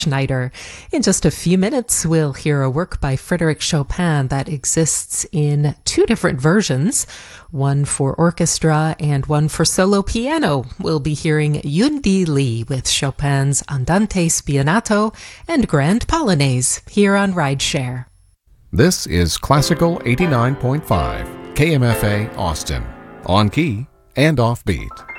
Schneider. In just a few minutes, we'll hear a work by Frédéric Chopin that exists in two different versions, one for orchestra and one for solo piano. We'll be hearing Yundi Lee with Chopin's Andante Spianato and Grand Polonaise here on Rideshare. This is Classical 89.5 KMFA Austin, on key and offbeat.